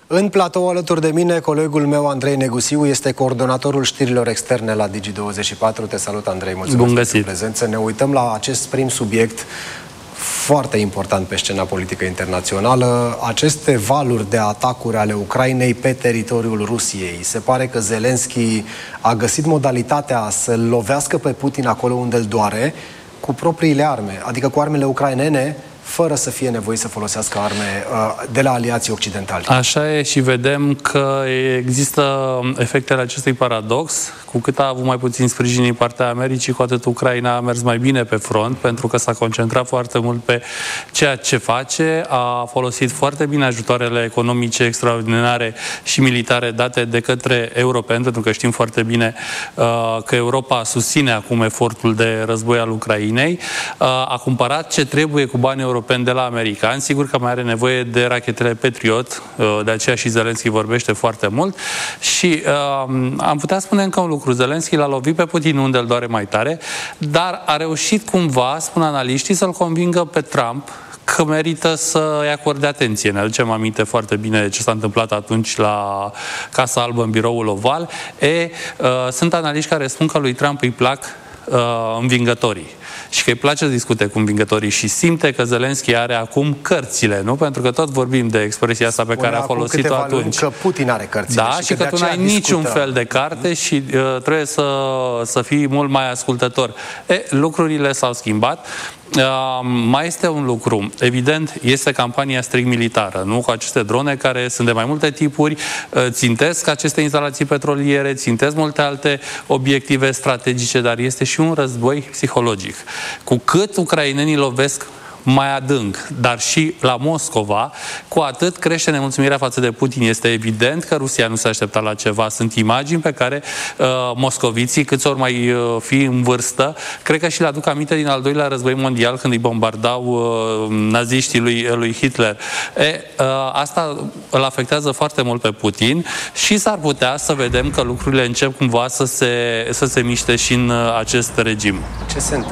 În platou alături de mine, colegul meu Andrei Negusiu este coordonatorul știrilor externe la Digi24. Te salut, Andrei, mulțumesc pentru prezență. Ne uităm la acest prim subiect foarte important pe scena politică internațională, aceste valuri de atacuri ale Ucrainei pe teritoriul Rusiei. Se pare că Zelenski a găsit modalitatea să-l lovească pe Putin acolo unde îl doare, cu propriile arme, adică cu armele ucrainene, fără să fie nevoie să folosească arme de la aliații occidentali. Așa e și vedem că există efectele acestui paradox. Cu cât a avut mai puțin sprijin din partea Americii, cu atât Ucraina a mers mai bine pe front, pentru că s-a concentrat foarte mult pe ceea ce face, a folosit foarte bine ajutoarele economice extraordinare și militare date de către europeni, pentru că știm foarte bine că Europa susține acum efortul de război al Ucrainei, a cumpărat ce trebuie cu bani europeni de la americani, sigur că mai are nevoie de rachetele Patriot, de aceea și Zelenski vorbește foarte mult și am putea spune încă un lucru. Zelenski l-a lovit pe Putin unde îl doare mai tare, dar a reușit cumva, spun analiștii, să-l convingă pe Trump că merită să-i acorde atenție. Ne aducem aminte foarte bine ce s-a întâmplat atunci la Casa Albă, în biroul Oval. Sunt analiști care spun că lui Trump îi plac învingătorii și că îi place să discute cu învingătorii și simte că Zelenski are acum cărțile, nu? Pentru că tot vorbim de expresia asta pe care a folosit-o atunci. Că Putin are cărțile. Da, și că tu n-ai niciun fel de carte și trebuie să fii mult mai ascultător. Lucrurile s-au schimbat. Mai este un lucru. Evident, este campania strict militară, nu? Cu aceste drone care sunt de mai multe tipuri, țintesc aceste instalații petroliere, țintesc multe alte obiective strategice, dar este și un război psihologic. Cu cât ucrainenii lovesc mai adânc, dar și la Moscova, cu atât crește nemulțumirea față de Putin. Este evident că Rusia nu se aștepta la ceva. Sunt imagini pe care moscoviții, câți ori mai fi în vârstă, cred că și le aduc aminte din al doilea război mondial, când îi bombardau naziștii lui Hitler. Asta îl afectează foarte mult pe Putin și s-ar putea să vedem că lucrurile încep cumva să se miște și în acest regim. Ce se întâmplă?